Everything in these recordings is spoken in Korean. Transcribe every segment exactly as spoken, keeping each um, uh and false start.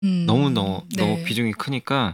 너무 음. 너 너무 네. 비중이 크니까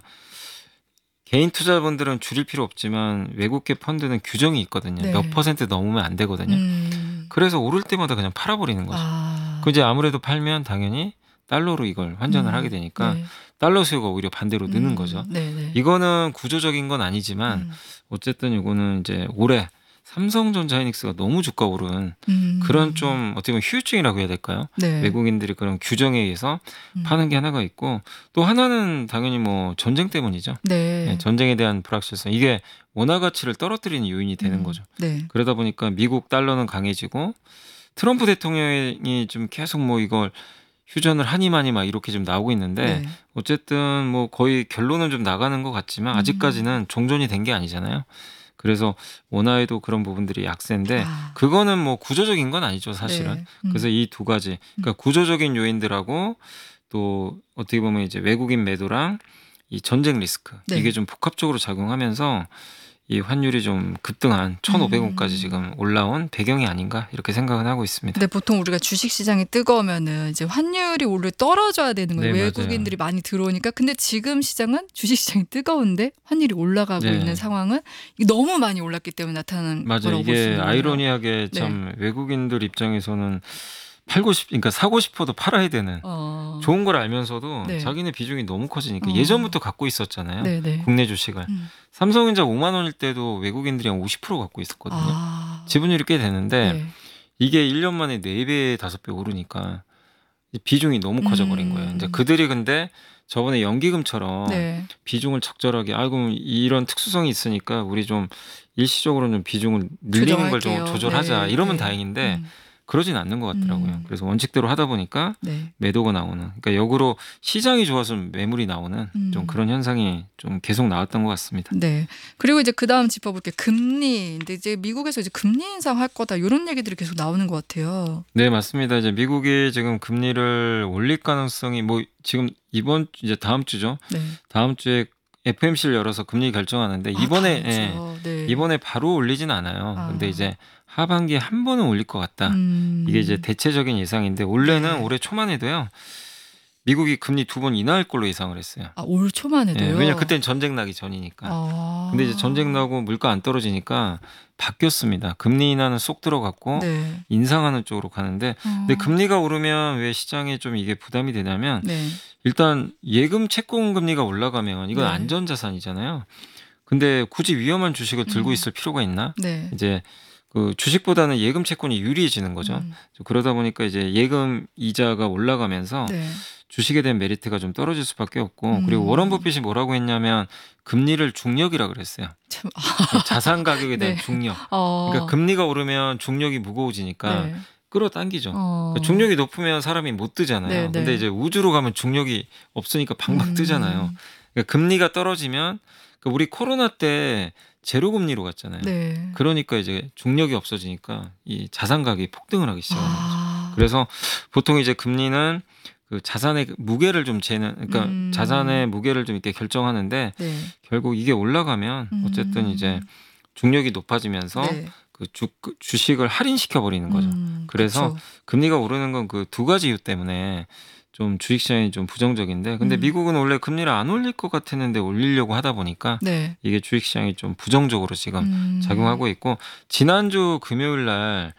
개인 투자자분들은 줄일 필요 없지만 외국계 펀드는 규정이 있거든요. 몇 네. 퍼센트 넘으면 안 되거든요. 음. 그래서 오를 때마다 그냥 팔아 버리는 거죠. 그 아. 이제 아무래도 팔면 당연히 달러로 이걸 환전을 하게 음. 되니까 네. 달러 수요가 오히려 반대로 느는 거죠. 음. 네네. 이거는 구조적인 건 아니지만 음. 어쨌든 이거는 이제 올해 삼성전자 하이닉스가 너무 주가 오른 그런 음. 좀 어떻게 보면 후유증이라고 해야 될까요? 네. 외국인들이 그런 규정에 의해서 음. 파는 게 하나가 있고 또 하나는 당연히 뭐 전쟁 때문이죠. 예, 네. 전쟁에 대한 불확실성. 이게 원화 가치를 떨어뜨리는 요인이 되는 음. 거죠. 네. 그러다 보니까 미국 달러는 강해지고 트럼프 대통령이 좀 계속 뭐 이걸 휴전을 하니 마니 막 이렇게 좀 나오고 있는데 네. 어쨌든 뭐 거의 결론은 좀 나가는 것 같지만 음. 아직까지는 종전이 된 게 아니잖아요. 그래서 원화에도 그런 부분들이 약세인데 아. 그거는 뭐 구조적인 건 아니죠, 사실은. 네. 그래서 음. 이 두 가지 음. 그러니까 구조적인 요인들하고 또 어떻게 보면 이제 외국인 매도랑 이 전쟁 리스크 이게 네. 좀 복합적으로 작용하면서 이 환율이 좀 급등한 천오백 원까지 음. 지금 올라온 배경이 아닌가 이렇게 생각은 하고 있습니다. 근데 보통 우리가 주식 시장이 뜨거우면은 이제 환율이 오히려 떨어져야 되는 거예요. 네, 맞아요. 외국인들이 많이 들어오니까. 근데 지금 시장은 주식 시장이 뜨거운데 환율이 올라가고 있는 네. 상황은 이게 너무 많이 올랐기 때문에 나타난 맞아요. 거라고 볼 수 이게 있는 거네요. 아이러니하게 네. 참 외국인들 입장에서는 팔고 싶 그러니까 사고 싶어도 팔아야 되는 어. 좋은 걸 알면서도 네. 자기네 비중이 너무 커지니까 어. 예전부터 갖고 있었잖아요, 네네. 국내 주식을. 음. 삼성전자 오만 원일 때도 외국인들이 한 오십 퍼센트 갖고 있었거든요. 아. 지분율이 꽤 되는데 네. 이게 일 년 만에 네 배, 다섯 배 오르니까 이 비중이 너무 커져 버린 거예요. 인제 음. 그들이 근데 저번에 연기금처럼 네. 비중을 적절하게 '아이고 이런 특수성이 있으니까 우리 좀 일시적으로는 좀 비중을 늘리는 걸 좀 조정할게요. 조절하자.' 네. 이러면 네. 다행인데 음. 그러진 않는 것 같더라고요. 음. 그래서 원칙대로 하다 보니까 네. 매도가 나오는 그러니까 역으로 시장이 좋아서 매물이 나오는 좀 음. 그런 현상이 좀 계속 나왔던 것 같습니다. 네. 그리고 이제 그다음 짚어볼 게 금리. 근데 이제 미국에서 이제 "금리 인상할 거다." 요런 얘기들이 계속 나오는 것 같아요. 네, 맞습니다. 이제 미국이 지금 금리를 올릴 가능성이 뭐 지금 이번 주 이제 다음 주죠. 네. 다음 주에 에프오엠씨를 열어서 금리 결정하는데 아 이번에 다음 예. 주요. 네. 이번에 바로 올리진 않아요. 근데 아. 이제 '하반기에 한 번은 올릴 것 같다.' 이게 이제 음. 대체적인 예상인데 원래는 네. 올해 초만 해도요. 미국이 금리 두 번 인하할 걸로 예상을 했어요. 아 올 초만 예. 왜냐면 해도요? 그땐 전쟁 나기 전이니까. 근데 이제 전쟁 아. 나고 물가 안 떨어지니까 바뀌었습니다. 금리 인하는 쏙 들어갔고 네. 인상하는 쪽으로 가는데 근데 어. 금리가 오르면 왜 시장에 좀 이게 부담이 되냐면 네. 일단 예금 채권 금리가 올라가면 이건 네. 안전자산이잖아요. 근데 굳이 위험한 주식을 들고 음. 있을 필요가 있나? 네. 이제 그 주식보다는 예금 채권이 유리해지는 거죠. 음. 그러다 보니까 이제 예금 이자가 올라가면서 네. 주식에 대한 메리트가 좀 떨어질 수밖에 없고 그리고 워런 음. 버핏이 뭐라고 했냐면 금리를 중력이라 그랬어요. 참 그 자산 가격에 대한 네. 중력. 그러니까 어. 금리가 오르면 중력이 무거워지니까 네. 끌어당기죠. 그러니까 어. 중력이 높으면 사람이 못 뜨잖아요. 근데 네네. 이제 우주로 가면 중력이 없으니까 방방 뜨잖아요. 음. 그러니까 금리가 떨어지면 그러니까 우리 코로나 때 제로 금리로 갔잖아요. 네. 그러니까 이제 중력이 없어지니까 이 자산 가격이 폭등을 하기 시작하는 거죠. 아. 그래서 보통 이제 금리는 그 자산의 무게를 좀 재는 그러니까 음. 자산의 무게를 좀 이렇게 결정하는데 네. 결국 이게 올라가면 어쨌든 이제 음. 중력이 높아지면서 네. 그 주 그 주식을 할인시켜 버리는 거죠. 음. 그래서 그쵸. 금리가 오르는 건 그 두 가지 이유 때문에 좀 주식 시장이 좀 부정적인데 근데 음. 미국은 원래 금리를 안 올릴 것 같았는데 올리려고 하다 보니까 네. 이게 주식 시장이 좀 부정적으로 지금 음. 작용하고 있고 지난주 금요일 날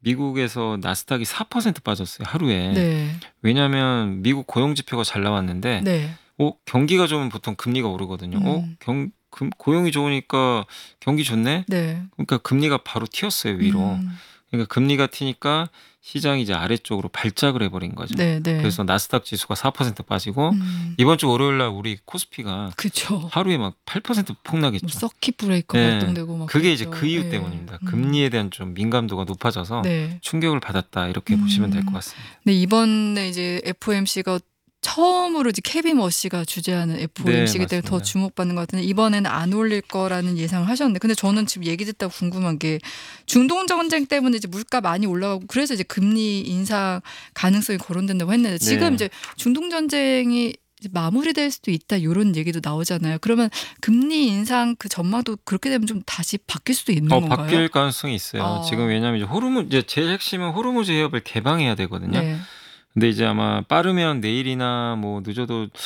미국에서 나스닥이 사 퍼센트 빠졌어요, 하루에. 네. 왜냐하면 미국 고용 지표가 잘 나왔는데 네. 어 경기가 좋으면 보통 금리가 오르거든요. 어 음. 경 금 고용이 좋으니까 경기 좋네? 네. 그러니까 금리가 바로 튀었어요, 위로. 음. 그러니까 금리가 튀니까 시장이 이제 아래쪽으로 발작을 해 버린 거죠. 네네. 그래서 나스닥 지수가 사 퍼센트 빠지고 음. 이번 주 월요일 날 우리 코스피가 그쵸. 하루에 막 팔 퍼센트 뭐 폭락했죠. 서킷 브레이커 예. 발동되고 막 그게 이제 그랬죠. 그 이유 예. 때문입니다. 음. 금리에 대한 좀 민감도가 높아져서 네. 충격을 받았다 이렇게 보시면 될 것 음. 같습니다. 네 이번에 이제 에프오엠씨가 처음으로 이제 케빈 머시가 주재하는 네, 에프오엠씨이기 때문에 더 맞습니다. 주목받는 것 같은데 이번에는 안 올릴 거라는 예상을 하셨는데 근데 저는 지금 얘기 듣다 궁금한 게 중동 전쟁 때문에 이제 물가 많이 올라가고 그래서 이제 금리 인상 가능성이 거론된다고 했는데 지금 네. 이제 중동 전쟁이 이제 마무리될 수도 있다 요런 얘기도 나오잖아요. 그러면 금리 인상 그 전망도 그렇게 되면 좀 다시 바뀔 수도 있는 어 건가요? 바뀔 가능성이 있어요. 아. 지금 왜냐하면 이제 호르무 이제 제일 핵심은 호르무즈 해협을 개방해야 되거든요. 네. 근데 이제 아마 빠르면 내일이나 뭐 늦어도